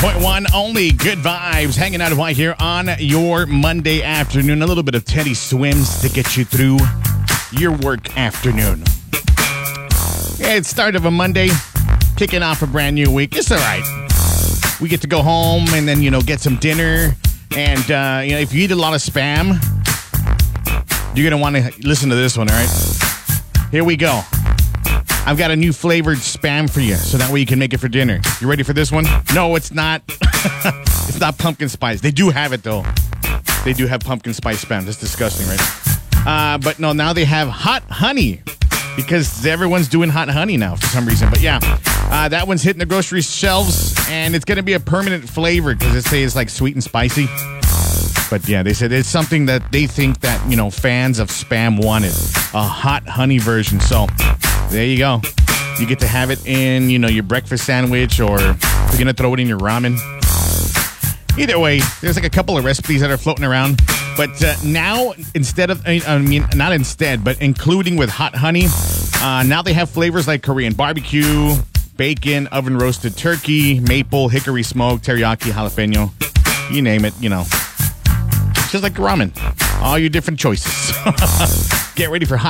101.1, only good vibes. Hanging out right here on your Monday afternoon. A little bit of Teddy Swims to get you through your work afternoon. Yeah, it's start of a Monday, kicking off a brand new week. It's all right. We get to go home and then, get some dinner. And, if you eat a lot of Spam, you're going to want to listen to this one, all right? Here we go. I've got a new flavored Spam for you, so that way you can make it for dinner. You ready for this one? No, it's not. It's not pumpkin spice. They do have it, though. They do have pumpkin spice Spam. That's disgusting, right? But no, now they have hot honey, because everyone's doing hot honey now for some reason. But yeah, that one's hitting the grocery shelves, and it's going to be a permanent flavor because it says like sweet and spicy. But yeah, they said it's something that they think that, fans of Spam wanted. A hot honey version. So there you go. You get to have it in, your breakfast sandwich, or you're going to throw it in your ramen. Either way, there's like a couple of recipes that are floating around. But now, but including with hot honey, now they have flavors like Korean barbecue, bacon, oven roasted turkey, maple, hickory smoke, teriyaki, jalapeno. You name it, Just like ramen. All your different choices. Get ready for hot